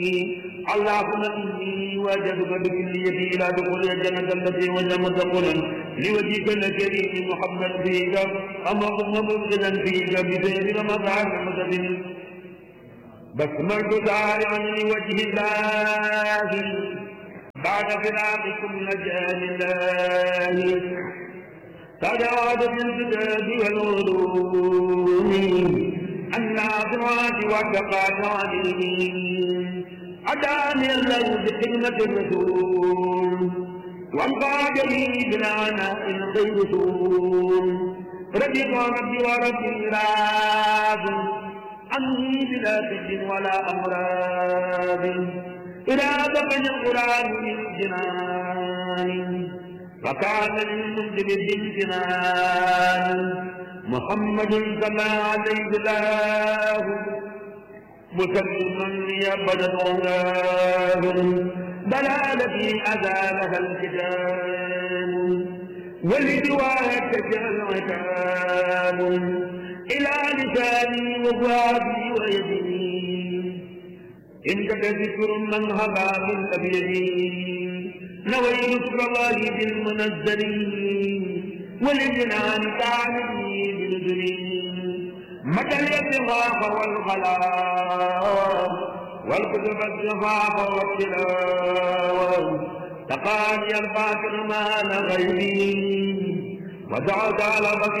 اللهم إني وجدك بكليتي إلى دخول الجنة التي وجدت قلا لوجهك الكريم محمد فيك اللهم مبغضا فيك بسير رمضان مدد بسملت سارعا لوجه الله بعد فراقكم نجاة الله تجاوز في الكتاب والعلوم النافعات والتقات عليهم أداني الله بخدمة الرسول وانقاد لي بالعناء غير سول رضيت ربي وربي راض عني بلا سجن ولا أمراض إذا دفن القرآن من جنان وكان للمنزل بالجنان محمد صلى عليه الله مسلما ليبدأ الله ضلالتي أزالها الكتاب ولرواية العتاب إلى لساني وفؤادي ويدي إنك ذكر من هبى بالأبيض نويت ذكر الله بالمنزل وللجنان تعلمي بنزلي متى الاتفاق والغلاء والكتب الصفاق والتلاوة تقاني الباطل ما لغيري ودعوت على بقي